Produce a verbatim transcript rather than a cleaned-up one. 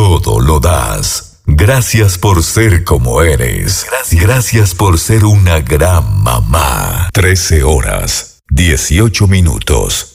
todo lo das. Gracias por ser como eres. Gracias, Gracias por ser una gran mamá. trece horas, dieciocho minutos.